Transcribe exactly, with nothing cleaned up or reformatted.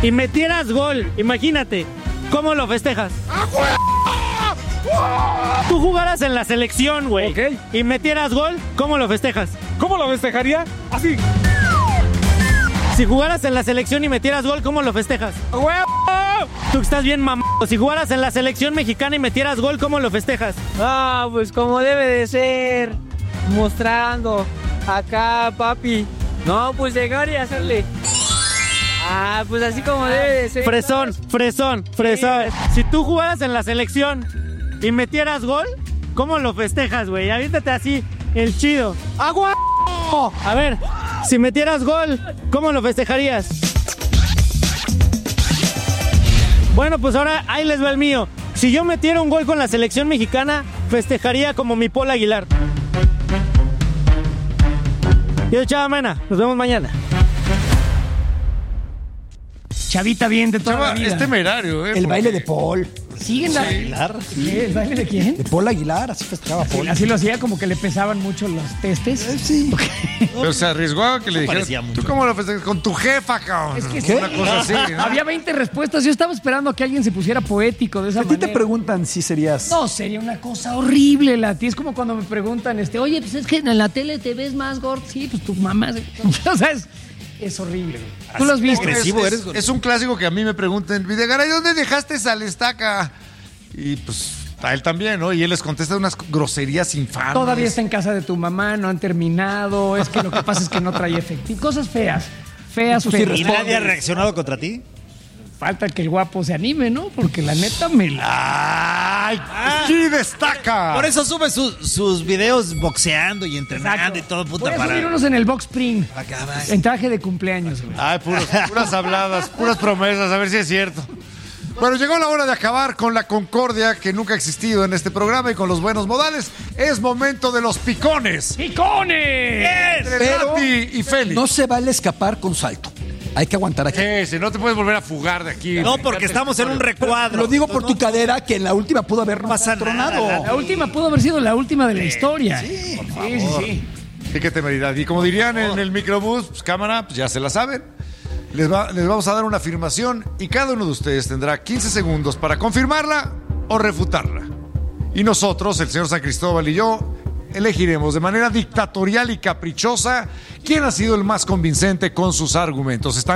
y metieras gol, imagínate, ¿cómo lo festejas? Tú jugaras en la selección, güey, Ok. y metieras gol, ¿cómo lo festejas? ¿Cómo lo festejaría? Así. Si jugaras en la selección y metieras gol, ¿cómo lo festejas? ¡Huevo! Tú que estás bien mamado. Si jugaras en la selección mexicana y metieras gol, ¿cómo lo festejas? Ah, pues como debe de ser. Mostrando. Acá, papi. No, pues llegar y hacerle. Ah, pues así como debe de ser. Fresón, fresón, fresón. Si tú jugaras en la selección y metieras gol, ¿cómo lo festejas, güey? Aviéntate así, el chido. ¡Agua! A ver, si metieras gol, ¿cómo lo festejarías? Bueno, pues ahora ahí les va el mío. Si yo metiera un gol con la selección mexicana, festejaría como mi Paul Aguilar. Yo soy Chava Mena, nos vemos mañana. Chavita bien de toda Chava, la vida. es temerario, ¿eh? El Porque- baile de Paul. ¿Siguen la... Aguilar. ¿Qué? ¿El baile de quién? De Paul Aguilar, así festejaba Paul. Así lo hacía, como que le pesaban mucho los testes. Eh, Sí. Pero se arriesgó a que le parecía dijeran, mucho. ¿tú cómo lo festejas? Con tu jefa, cabrón. Es que ¿Qué? Una cosa así, ¿no? Había veinte respuestas. Yo estaba esperando a que alguien se pusiera poético de esa A ti manera. te preguntan si serías... No, sería una cosa horrible, Lati. Es como cuando me preguntan, este, oye, pues es que en la tele te ves más gordo. Sí, pues tu mamá. O sea, es, es horrible. Tú lo has visto. agresivo es, eres, es, güey. es un clásico que a mí me preguntan, Videgaray, ¿dónde dejaste esa estaca? Y pues a él también, ¿no? Y él les contesta unas groserías infames. Todavía está en casa de tu mamá, no han terminado. Es que lo que pasa es que no trae efectivo. Cosas feas. Feas, Tú sí feas. ¿Y nadie ha reaccionado contra ti? Falta que el guapo se anime, ¿no? Porque la neta me la... ¡Ay! ¡Sí destaca! Por eso sube su- sus videos boxeando y entrenando Exacto. y todo, Voy puta, a subir para... unos en el box spring. Acá va. En traje de cumpleaños, güey. Ay, puros- puras habladas, puras promesas, a ver si es cierto. Bueno, llegó la hora de acabar con la concordia que nunca ha existido en este programa y con los buenos modales. Es momento de los picones. ¡Picones! Entre Pero Lati y Félix. No se vale escapar con salto. Hay que aguantar aquí. Eh, si no te puedes volver a fugar de aquí. No, Me porque encanta estamos este en un historia. recuadro. Lo digo por tu cadera, que en la última pudo haber pasa tronado. nada. La última pudo haber sido la última de la historia. Sí, sí, sí, sí. Sí, qué temeridad. Y como dirían en el microbús, pues cámara, pues ya se la saben. Les, va- les vamos a dar una afirmación y cada uno de ustedes tendrá quince segundos para confirmarla o refutarla. Y nosotros, el señor San Cristóbal y yo, elegiremos de manera dictatorial y caprichosa quién ha sido el más convincente con sus argumentos. ¿Están